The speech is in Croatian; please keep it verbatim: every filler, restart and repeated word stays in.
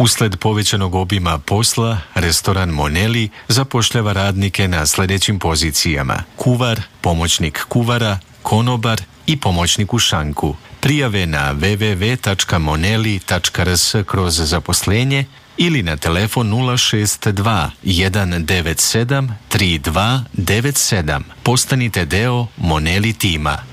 Usled povećanog obima posla, restoran Moneli zapošljava radnike na sljedećim pozicijama: kuvar, pomoćnik kuvara, konobar i pomoćnik u šanku. Prijave na w w w tačka moneli tačka r s kroz zaposlenje ili na telefon nula šest dva jedan devet sedam tri dva devet sedam. Postanite deo Moneli tima.